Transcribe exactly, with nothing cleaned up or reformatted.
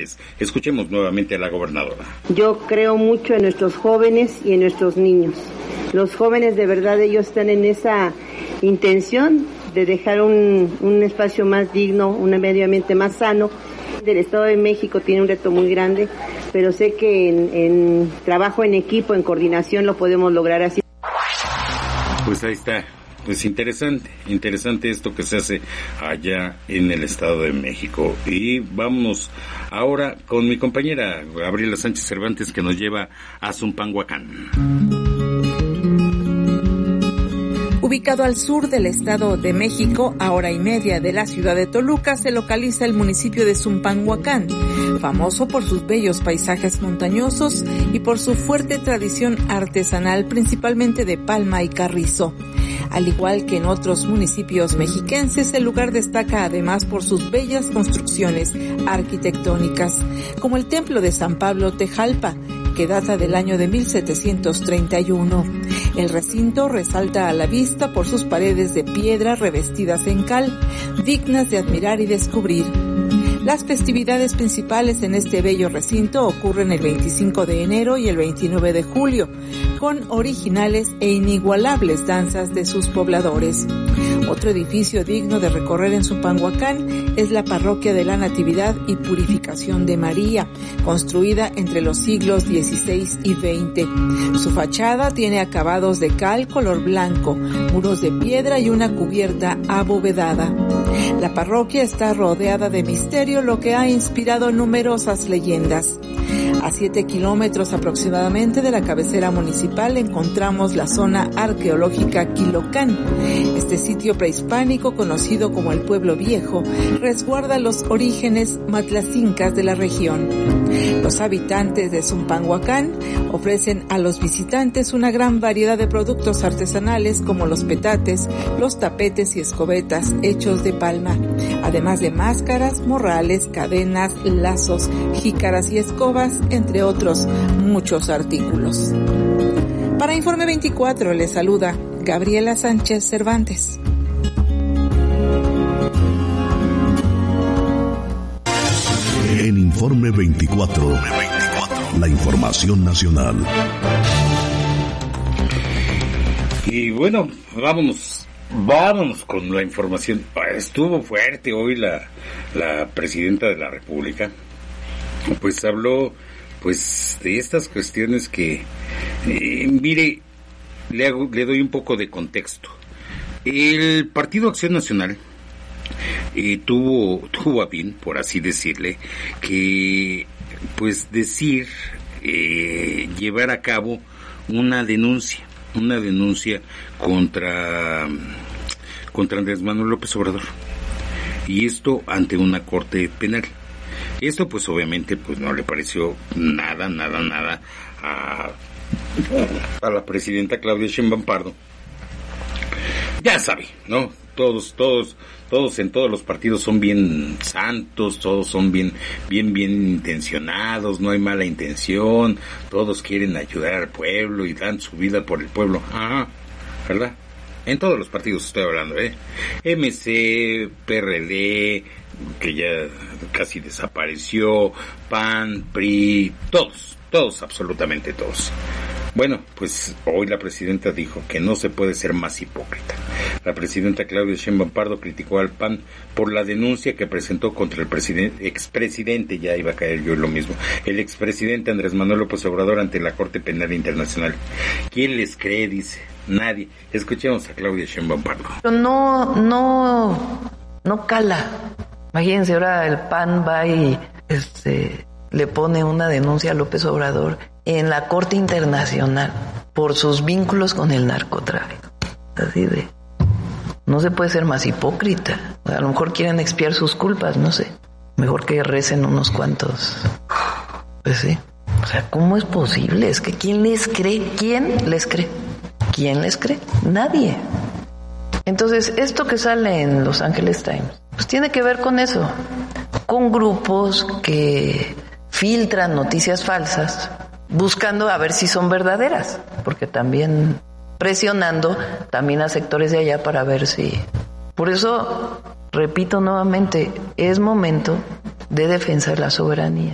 Cervantes. Escuchemos nuevamente a la gobernadora. Yo creo mucho en nuestros jóvenes y en nuestros niños. Los jóvenes, de verdad, ellos están en esa intención de dejar un, un espacio más digno, un medio ambiente más sano. El Estado de México tiene un reto muy grande, pero sé que en, en trabajo en equipo, en coordinación, lo podemos lograr así. Pues ahí está. Pues interesante, interesante esto que se hace allá en el Estado de México. Y vámonos ahora con mi compañera Gabriela Sánchez Cervantes, que nos lleva a Zumpanhuacán. Ubicado al sur del Estado de México, a hora y media de la ciudad de Toluca, se localiza el municipio de Zumpanhuacán, famoso por sus bellos paisajes montañosos y por su fuerte tradición artesanal, principalmente de palma y carrizo. Al igual que en otros municipios mexiquenses, el lugar destaca además por sus bellas construcciones arquitectónicas, como el Templo de San Pablo Tejalpa, que data del año de mil setecientos treinta y uno. El recinto resalta a la vista por sus paredes de piedra revestidas en cal, dignas de admirar y descubrir. Las festividades principales en este bello recinto ocurren el veinticinco de enero y el veintinueve de julio, con originales e inigualables danzas de sus pobladores. Otro edificio digno de recorrer en Zumpanhuacán es la Parroquia de la Natividad y Purificación de María, construida entre los siglos dieciséis y veinte. Su fachada tiene acabados de cal color blanco, muros de piedra y una cubierta abovedada. La parroquia está rodeada de misterio, lo que ha inspirado numerosas leyendas. A siete kilómetros aproximadamente de la cabecera municipal encontramos la zona arqueológica Quilocán. Este sitio prehispánico, conocido como el Pueblo Viejo, resguarda los orígenes matlacincas de la región. Los habitantes de Zumpanhuacán ofrecen a los visitantes una gran variedad de productos artesanales como los petates, los tapetes y escobetas hechos de palma, además de máscaras, morrales, cadenas, lazos, jícaras y escobas, entre otros muchos artículos. Para Informe veinticuatro les saluda Gabriela Sánchez Cervantes. En Informe veinticuatro, la información nacional. Y bueno, vámonos, vámonos con la información. Estuvo fuerte hoy la, la presidenta de la República. Pues habló pues de estas cuestiones que, eh, mire, le, hago, le doy un poco de contexto. El Partido Acción Nacional eh, tuvo, tuvo a bien, por así decirle, que pues decir, eh, llevar a cabo una denuncia, una denuncia contra, contra Andrés Manuel López Obrador. Y esto ante una corte penal. Esto pues obviamente pues no le pareció nada, nada, nada a, a la presidenta Claudia Sheinbaum Pardo. Ya sabe, ¿no? Todos, todos, todos en todos los partidos son bien santos, todos son bien, bien, bien intencionados, no hay mala intención, todos quieren ayudar al pueblo y dan su vida por el pueblo. Ajá, ¿verdad? En todos los partidos estoy hablando, ¿eh? M C, P R D, que ya casi desapareció, P A N, P R I, todos, todos, absolutamente todos. Bueno, pues hoy la presidenta dijo que no se puede ser más hipócrita. La presidenta Claudia Sheinbaum Pardo criticó al P A N por la denuncia que presentó contra el presidente, expresidente, ya iba a caer yo en lo mismo, el expresidente Andrés Manuel López Obrador ante la Corte Penal Internacional. ¿Quién les cree? Dice. Nadie. Escuchemos a Claudia Sheinbaum Pardo. No, no, no cala. Imagínense, ahora el P A N va y este, le pone una denuncia a López Obrador en la Corte Internacional por sus vínculos con el narcotráfico. Así de... No se puede ser más hipócrita. A lo mejor quieren expiar sus culpas, no sé. Mejor que recen unos cuantos. Pues sí. O sea, ¿cómo es posible? Es que ¿quién les cree? ¿Quién les cree? ¿Quién les cree? Nadie. Entonces, esto que sale en Los Angeles Times, pues tiene que ver con eso. Con grupos que filtran noticias falsas, buscando a ver si son verdaderas. Porque también... presionando también a sectores de allá para ver si... Por eso, repito nuevamente, es momento de defensa de la soberanía.